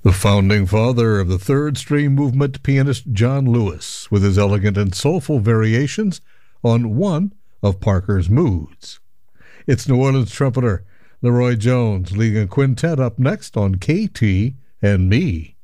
The founding father of the third string movement, pianist John Lewis, with his elegant and soulful variations on one of Parker's moods. It's New Orleans trumpeter Leroy Jones leading a quintet up next on KT and Me.